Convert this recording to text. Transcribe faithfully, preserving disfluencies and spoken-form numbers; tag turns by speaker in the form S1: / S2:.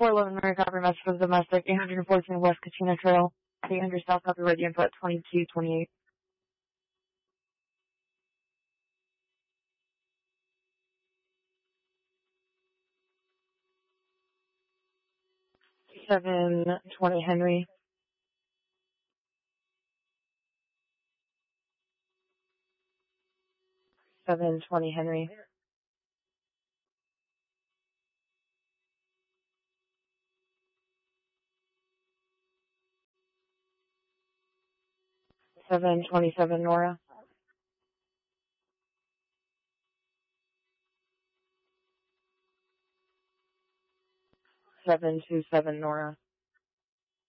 S1: four eleven Mary Copper, message for the domestic, eight hundred fourteen West Kachina Trail, eight hundred South Copy, ready input, twenty-two twenty-eight. seven twenty Henry. seven twenty Henry. seven twenty-seven Nora. seven twenty-seven Nora.